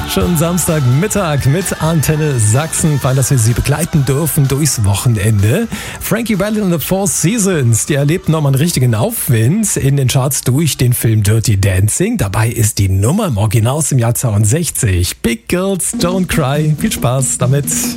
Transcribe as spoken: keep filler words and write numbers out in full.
Schon Samstagmittag mit Antenne Sachsen, weil dass wir Sie begleiten dürfen durchs Wochenende. Frankie Valli and the Four Seasons, die erlebten nochmal einen richtigen Aufwind in den Charts durch den Film Dirty Dancing. Dabei ist die Nummer im Original aus dem Jahr zweiundsechzig. Big Girls Don't Cry. Viel Spaß damit.